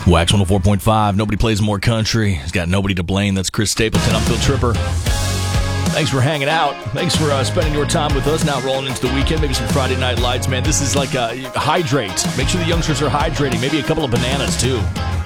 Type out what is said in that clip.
Wax 104.5. Nobody plays more country. He's got nobody to blame. That's Chris Stapleton. I'm Phil Tripper. Thanks for hanging out. Thanks for spending your time with us. Now rolling into the weekend. Maybe some Friday night lights, man. This is like hydrate. Make sure the youngsters are hydrating. Maybe a couple of bananas, too.